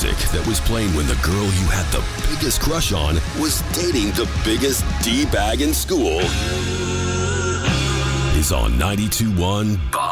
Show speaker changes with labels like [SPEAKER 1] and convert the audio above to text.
[SPEAKER 1] music that was playing when the girl you had the biggest crush on was dating the biggest D-bag in school is on 92.1 Bob.